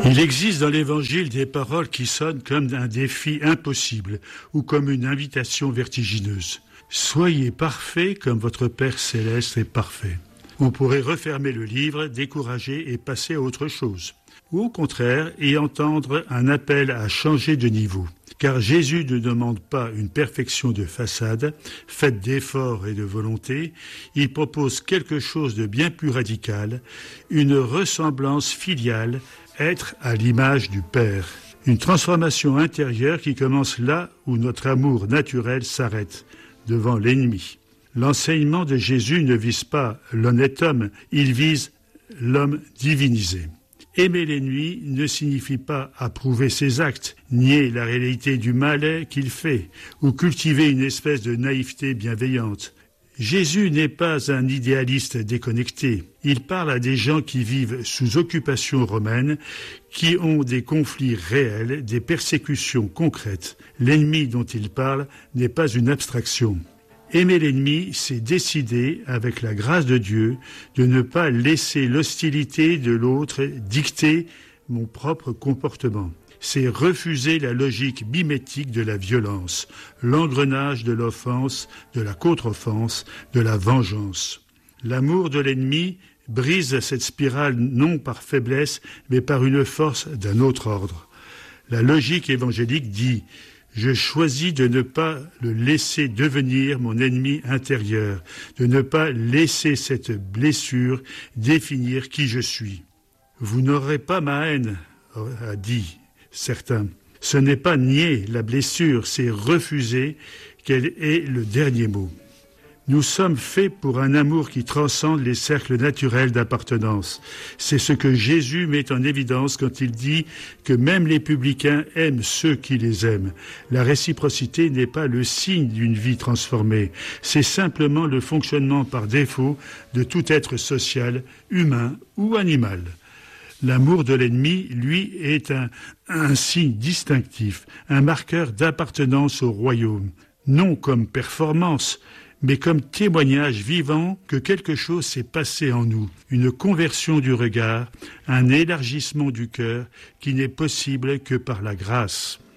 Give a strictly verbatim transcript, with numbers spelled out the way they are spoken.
Il existe dans l'Évangile des paroles qui sonnent comme un défi impossible ou comme une invitation vertigineuse. Soyez parfaits comme votre Père céleste est parfait. On pourrait refermer le livre, décourager et passer à autre chose. Ou au contraire, y entendre un appel à changer de niveau. Car Jésus ne demande pas une perfection de façade, faite d'efforts et de volonté. Il propose quelque chose de bien plus radical, une ressemblance filiale, être à l'image du Père. Une transformation intérieure qui commence là où notre amour naturel s'arrête, devant l'ennemi. L'enseignement de Jésus ne vise pas l'honnête homme, il vise l'homme divinisé. Aimer l'ennemi ne signifie pas approuver ses actes, nier la réalité du mal qu'il fait, ou cultiver une espèce de naïveté bienveillante. Jésus n'est pas un idéaliste déconnecté. Il parle à des gens qui vivent sous occupation romaine, qui ont des conflits réels, des persécutions concrètes. L'ennemi dont il parle n'est pas une abstraction. Aimer l'ennemi, c'est décider, avec la grâce de Dieu, de ne pas laisser l'hostilité de l'autre dicter mon propre comportement. C'est refuser la logique mimétique de la violence, l'engrenage de l'offense, de la contre-offense, de la vengeance. L'amour de l'ennemi brise cette spirale non par faiblesse, mais par une force d'un autre ordre. La logique évangélique dit « Je choisis de ne pas le laisser devenir mon ennemi intérieur, de ne pas laisser cette blessure définir qui je suis. Vous n'aurez pas ma haine, a dit certains. Ce n'est pas nier la blessure, c'est refuser qu'elle ait le dernier mot. Nous sommes faits pour un amour qui transcende les cercles naturels d'appartenance. C'est ce que Jésus met en évidence quand il dit que même les publicains aiment ceux qui les aiment. La réciprocité n'est pas le signe d'une vie transformée. C'est simplement le fonctionnement par défaut de tout être social, humain ou animal. L'amour de l'ennemi, lui, est un, un signe distinctif, un marqueur d'appartenance au royaume. Non comme performance, mais comme témoignage vivant que quelque chose s'est passé en nous, une conversion du regard, un élargissement du cœur qui n'est possible que par la grâce.